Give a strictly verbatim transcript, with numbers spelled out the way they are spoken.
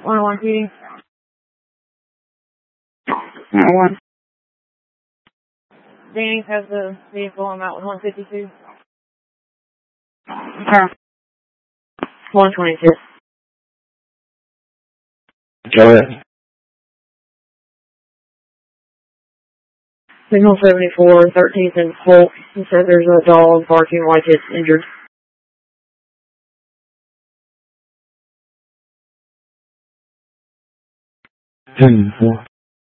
one oh one P D. one oh one. Danny has the vehicle. I'm out with one fifty-two. Okay. one twenty-two. Go ahead. Signal seventy-four, thirteenth and Polk. He said there's a dog barking like it's injured. ten four.